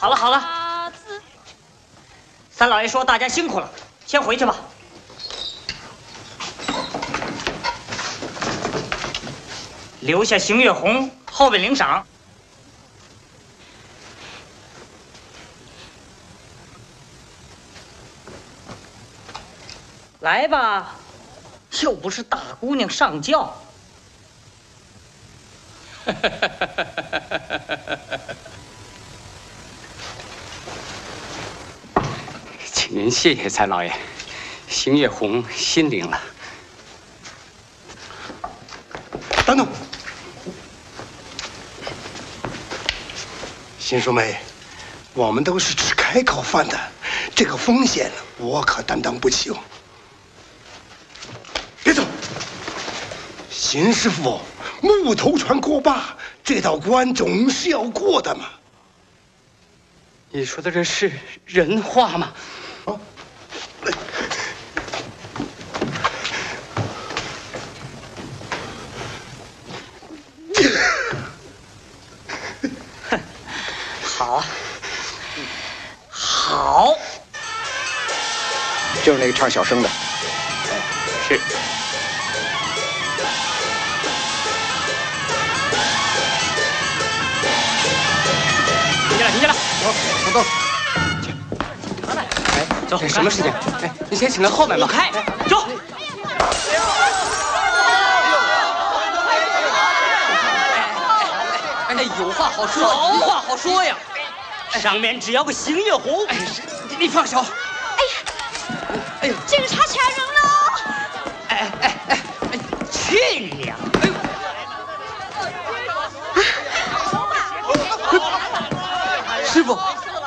好了好了，三老爷说大家辛苦了，先回去吧。留下邢月红后边领赏。来吧，又不是大姑娘上轿。 请您谢谢三老爷，邢月红心领了。 等等，新淑梅，我们都是吃开口饭的，这个风险我可担当不起哦。别走，邢师傅，木头船过坝，这道关总是要过的嘛。 你说的这是人话吗？ 啊， 好，好， 就是那个唱小生的。 是。停下来！ 走走。 哎，走，这什么事情？哎，你先请到后面吧。 开，走。 哎，有话好说，有话好说呀。 上面只要个邢月红。 哎，你放手。 哎呀，警察抢人了！ 去了。 师傅，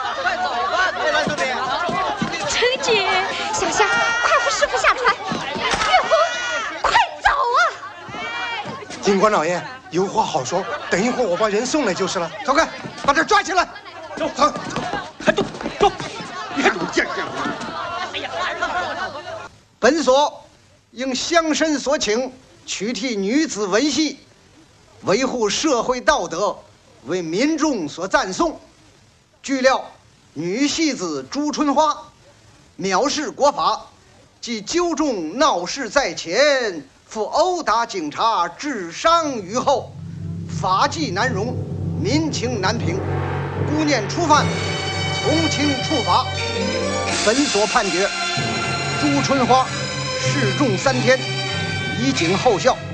陈姐，小夏，快扶师傅下船！月红，快走啊！ 警官老爷有话好说，等一会儿我把人送来就是了。走开，把他抓起来！走，走， 快动，走！ 你还给我犟犟！ 本所应乡绅所请，取缔女子文戏，维护社会道德，为民众所赞颂。据料，女戏子朱春花藐视国法，即纠众闹事在前，复殴打警察，致伤于后，法纪难容，民情难平，姑念初犯，从轻处罚。本所判决，朱春花示众3天，以儆后效。